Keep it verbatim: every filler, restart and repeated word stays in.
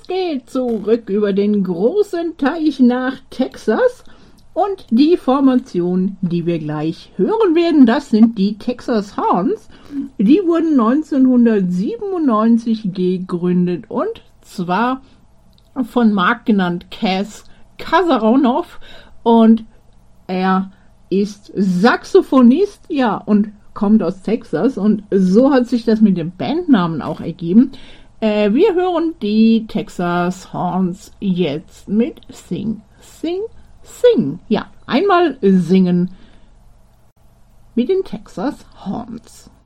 geht zurück über den großen Teich nach Texas. Und die Formation, die wir gleich hören werden, das sind die Texas Horns. Die wurden neunzehnhundertsiebenundneunzig gegründet und zwar von Mark genannt Cas Kasaronoff, und er ist Saxophonist, ja, und kommt aus Texas, und so hat sich das mit dem Bandnamen auch ergeben. Äh, wir hören die Texas Horns jetzt mit Sing, Sing, Sing. Ja, einmal singen mit den Texas Horns.